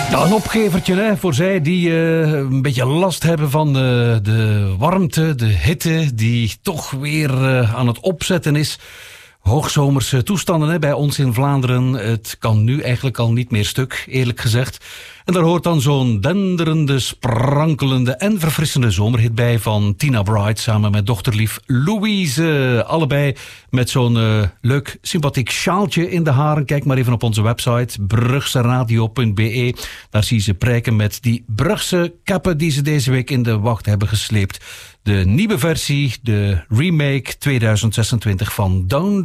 Ja, een opgevertje hè, voor zij die een beetje last hebben van de warmte, de hitte, die toch weer aan het opzetten is. Hoogzomerse toestanden hè, bij ons in Vlaanderen. Het kan nu eigenlijk al niet meer stuk, eerlijk gezegd. En daar hoort dan zo'n denderende, sprankelende en verfrissende zomerhit bij van Tina Bright samen met dochterlief Louise. Allebei met zo'n leuk, sympathiek sjaaltje in de haren. Kijk maar even op onze website brugseradio.be. Daar zie je ze prijken met die Brugse kappen die ze deze week in de wacht hebben gesleept. De nieuwe versie, de remake 2026 van Down